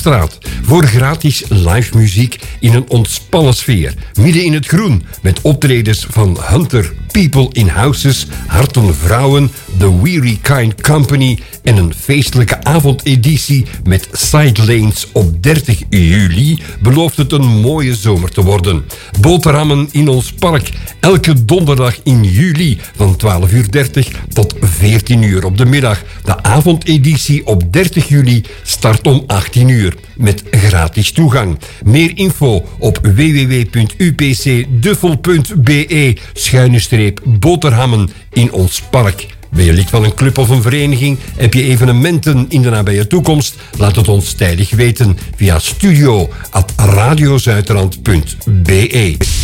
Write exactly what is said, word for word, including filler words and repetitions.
Straat. Voor gratis live muziek in een ontspannen sfeer. Midden in het groen. Met optredens van Hunter, People in Houses, Harten Vrouwen, The Weary Kind Company en een feestelijke avondeditie met Sidelanes op dertig juli belooft het een mooie zomer te worden. Boterhammen in ons park. Elke donderdag in juli van twaalf uur dertig tot veertien uur op de middag. De avondeditie op dertig juli start om achttien uur met gratis toegang. Meer info op w w w punt u p c duffel punt b e schuine streep boterhammen in ons park. Ben je lid van een club of een vereniging? Heb je evenementen in de nabije toekomst? Laat het ons tijdig weten via studio at radiozuiderland punt b e.